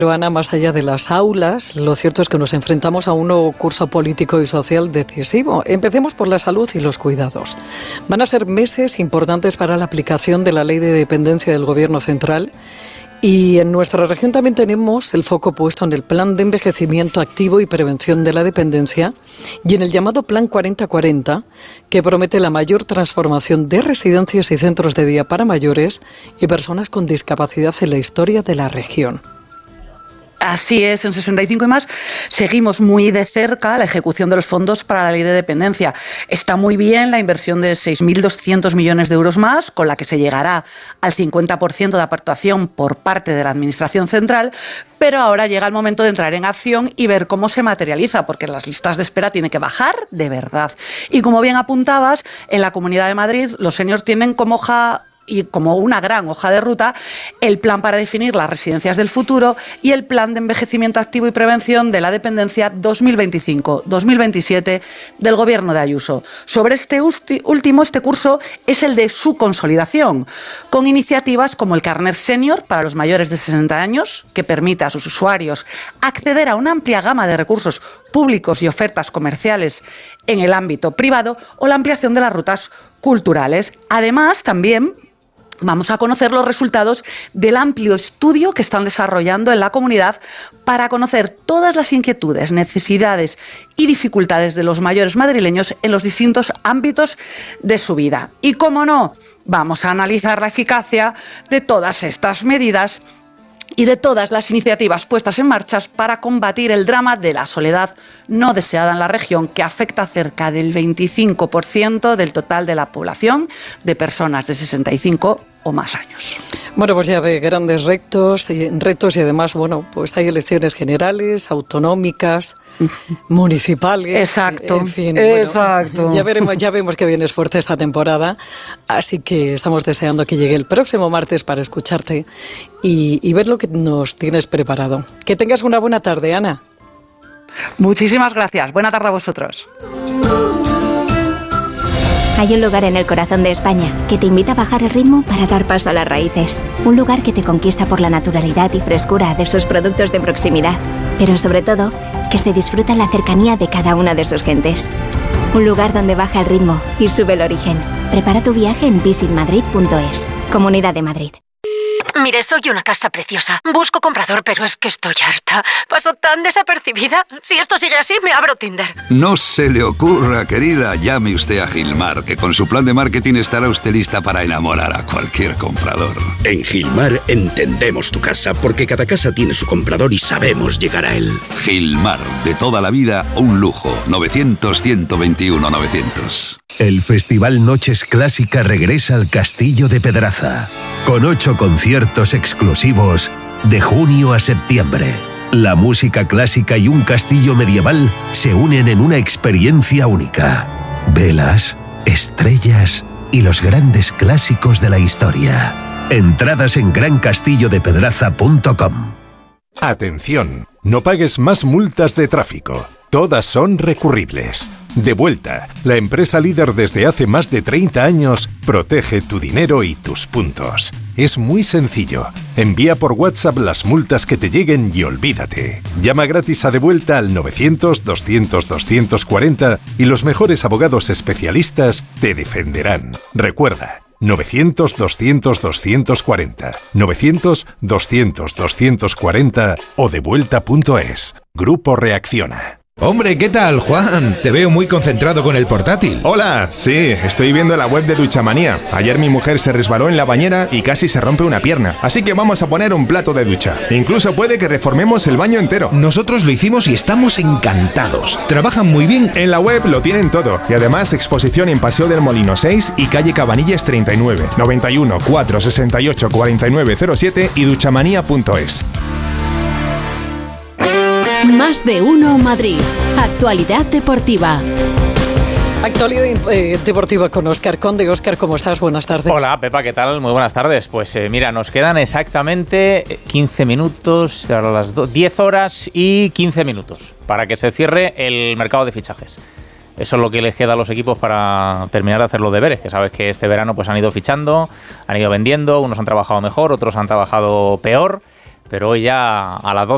Pero Ana, más allá de las aulas, lo cierto es que nos enfrentamos a un nuevo curso político y social decisivo. Empecemos por la salud y los cuidados. Van a ser meses importantes para la aplicación de la ley de dependencia del Gobierno central. Y en nuestra región también tenemos el foco puesto en el Plan de Envejecimiento Activo y Prevención de la Dependencia y en el llamado Plan 4040, que promete la mayor transformación de residencias y centros de día para mayores y personas con discapacidad en la historia de la región. Así es, en 65 y más seguimos muy de cerca la ejecución de los fondos para la ley de dependencia. Está muy bien la inversión de 6.200 millones de euros más, con la que se llegará al 50% de aportación por parte de la Administración central, pero ahora llega el momento de entrar en acción y ver cómo se materializa, porque las listas de espera tienen que bajar de verdad. Y como bien apuntabas, en la Comunidad de Madrid los seniors tienen como hoja y como una gran hoja de ruta el plan para definir las residencias del futuro y el plan de envejecimiento activo y prevención de la dependencia 2025-2027 del Gobierno de Ayuso. Sobre este último, este curso es el de su consolidación, con iniciativas como el Carnet Senior para los mayores de 60 años, que permite a sus usuarios acceder a una amplia gama de recursos públicos y ofertas comerciales en el ámbito privado, o la ampliación de las rutas culturales. Además, también vamos a conocer los resultados del amplio estudio que están desarrollando en la comunidad para conocer todas las inquietudes, necesidades y dificultades de los mayores madrileños en los distintos ámbitos de su vida. Y, cómo no, vamos a analizar la eficacia de todas estas medidas y de todas las iniciativas puestas en marcha para combatir el drama de la soledad no deseada en la región, que afecta a cerca del 25% del total de la población de personas de 65 o más años. Bueno, pues ya ve, grandes retos y además, bueno, pues hay elecciones generales, autonómicas, municipales. Exacto, en fin, exacto. Bueno, ya vemos que vienes fuerte esta temporada, así que estamos deseando que llegue el próximo martes para escucharte y ver lo que nos tienes preparado. Que tengas una buena tarde, Ana. Muchísimas gracias. Buena tarde a vosotros. Hay un lugar en el corazón de España que te invita a bajar el ritmo para dar paso a las raíces. Un lugar que te conquista por la naturalidad y frescura de sus productos de proximidad, pero sobre todo, que se disfruta en la cercanía de cada una de sus gentes. Un lugar donde baja el ritmo y sube el origen. Prepara tu viaje en visitmadrid.es. Comunidad de Madrid. Mire, soy una casa preciosa. Busco comprador, pero es que estoy harta. Paso tan desapercibida. Si esto sigue así, me abro Tinder. No se le ocurra, querida. Llame usted a Gilmar, que con su plan de marketing estará usted lista para enamorar a cualquier comprador. En Gilmar entendemos tu casa, porque cada casa tiene su comprador y sabemos llegar a él. Gilmar, de toda la vida, un lujo. 900-121-900. El Festival Noches Clásica regresa al Castillo de Pedraza, con 8 conciertos exclusivos de junio a septiembre. La música clásica y un castillo medieval se unen en una experiencia única. Velas, estrellas y los grandes clásicos de la historia. Entradas en grancastillodepedraza.com. Atención, no pagues más multas de tráfico. Todas son recurribles. Devuelta, la empresa líder desde hace más de 30 años, protege tu dinero y tus puntos. Es muy sencillo. Envía por WhatsApp las multas que te lleguen y olvídate. Llama gratis a Devuelta al 900-200-240 y los mejores abogados especialistas te defenderán. Recuerda, 900-200-240, 900-200-240 o devuelta.es. Grupo Reacciona. Hombre, ¿qué tal, Juan? Te veo muy concentrado con el portátil. Hola, sí, estoy viendo la web de Duchamanía. Ayer mi mujer se resbaló en la bañera y casi se rompe una pierna. Así que vamos a poner un plato de ducha. Incluso puede que reformemos el baño entero. Nosotros lo hicimos y estamos encantados. Trabajan muy bien. En la web lo tienen todo. Y además exposición en Paseo del Molino 6 y calle Cabanillas 39, 91 468 4907 y duchamanía.es. Más de uno Madrid. Actualidad deportiva. Actualidad deportiva con Óscar Conde. Óscar, ¿cómo estás? Buenas tardes. Hola, Pepa, ¿qué tal? Muy buenas tardes. Pues mira, nos quedan exactamente 15 minutos, a las 10 horas y 15 minutos para que se cierre el mercado de fichajes. Eso es lo que les queda a los equipos para terminar de hacer los deberes, que sabes que este verano pues han ido fichando, han ido vendiendo, unos han trabajado mejor, otros han trabajado peor. Pero hoy ya a las 12